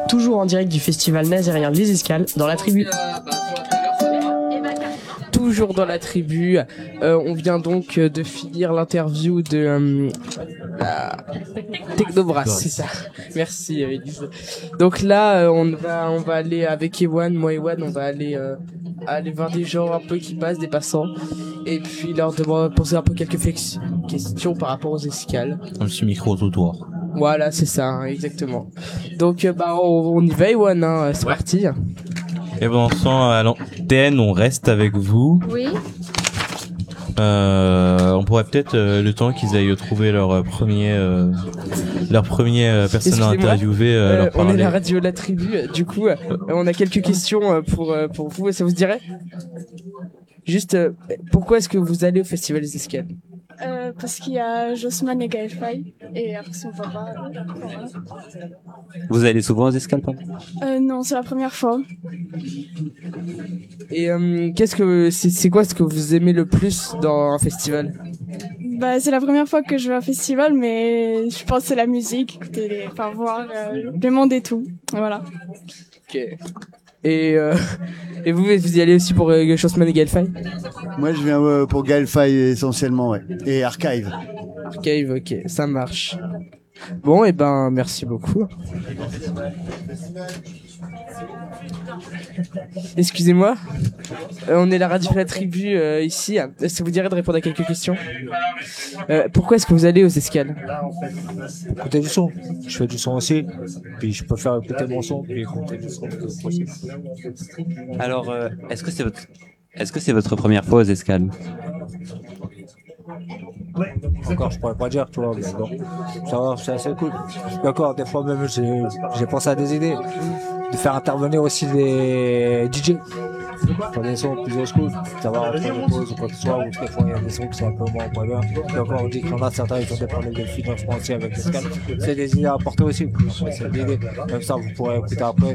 toujours en direct du festival nazérien Les Escales, dans la tribu. Toujours dans la tribu. On vient donc de finir l'interview de Technobrass, c'est ça. Merci Elise. Donc là, on va aller avec Ewan, moi et Ewan, on va aller voir des gens un peu qui passent, des passants, et puis leur poser un peu quelques questions par rapport aux escales. Un petit micro-trottoir. Voilà, c'est ça, hein, exactement. Donc on y va Ewan, hein, c'est parti. Et pendant ce temps, à l'antenne, on reste avec vous. Oui. On pourrait peut-être, le temps qu'ils aillent trouver leur premier personne à interviewer, leur parler. On est la radio La Tribu, du coup, on a quelques questions pour vous, ça vous dirait? Juste, pourquoi est-ce que vous allez au Festival des Escales? Parce qu'il y a Jossman et Gaël Faye, et après son papa. Voilà. Vous allez souvent aux escales, pas? Non, c'est la première fois. Et c'est quoi ce que vous aimez le plus dans un festival? Bah, c'est la première fois que je vais à un festival, mais je pense que c'est la musique, écouter voir le monde et tout. Voilà. Ok. Et vous y allez aussi pour Jossman et Gaël Faye? Moi, je viens pour Gaël Faye essentiellement, ouais. Et Archive. Archive, ok, ça marche. Bon, et ben, merci beaucoup. Excusez-moi, on est la radio de La Tribu ici. Est-ce que ça vous dirait de répondre à quelques questions? Pourquoi est-ce que vous allez aux escales? Écouter du son. Je fais du son aussi. Puis je peux faire écouter mon son puis écouter du son. Alors, est-ce que c'est votre première fois aux escales? Encore, je pourrais pas dire, tu vois, mais bon, ça va, c'est assez cool. D'accord, des fois même, j'ai pensé à des idées de faire intervenir aussi des DJ pour des sons plus old school, savoir entre les pauses ou quoi que ce soit, ou des fois il y a des sons qui sont un peu moins bien. D'accord, on dit qu'il y en a certains qui ont des problèmes de financement aussi avec l'escale. C'est des idées à apporter aussi, c'est l'idée. Même ça, vous pourrez écouter après.